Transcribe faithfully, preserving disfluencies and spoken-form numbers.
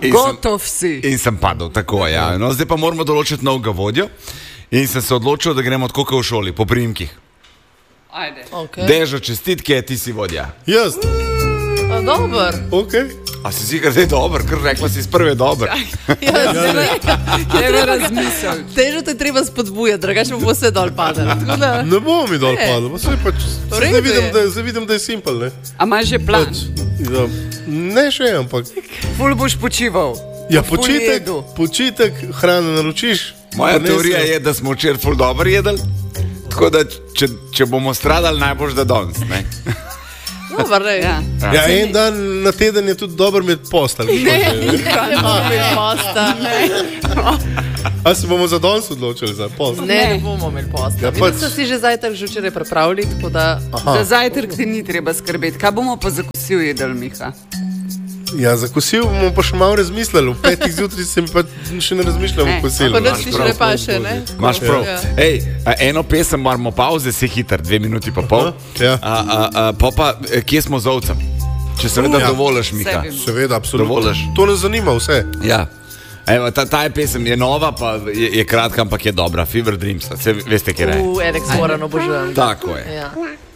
Gotov si. In sem padel, tako je. Ja. No, zdaj pa moramo določiti novega vodjo. In sem se odločil, da gremo tako kot v šoli, po priimkih. Ajde. Okay. Dežo, čestitke, ti si vodja. Jaz. A, dober. Okay. A si si kar zdaj dober, ker rekla si iz prve dober. Ja, Treba razmisliti. Težo te treba spodbujati, drugače bo vse dol padel. Da... Ne bo mi dol padel, zdaj pač, zdaj vidim, da, zdaj vidim, da je simpel. Ne? A imaš že plan? Pač, ja, ne še, ampak... Ful boš počival. Ja, počitek, počitek, hrano naročiš. Moja teorija je, da smo včeraj ful dobro jedli, tako da če, če bomo stradali, najboljš da danes. Dobar, ja. Ja, en dan na teden je tudi dober med postelj. Ne, ne bomo imeli posta. A se bomo za danes odločili za postelj? Ne, ne bomo imeli posta. Ja, Vidim, pač... so si že zajtrk že včeraj pripravili, tako da... Aha. Za zajtrk ti ni treba skrbeti. Kaj bomo pa za kosil jedel, Miha? Ja, za kosil bomo pa še malo razmislili. V petih zjutraj sem pa še ne razmišljal o kosilu. Pa da si še ne paše, ne? Imaš prav. Ja. Ej, eno pesem moramo pauze, se hiter, dve minuti pa pol. Ja. A, a, a, pa pa, kje smo z ovcem? Če seveda ja. dovoliš, Miha. Seveda, absolutno. Dovoliš. To nas zanima vse. Ja. Evo, ta, ta je pesem je nova, pa je, je kratka, ampak je dobra. Fever Dreams, se veste, kje je. V Alex Moran obožujem. Tako je. Ja.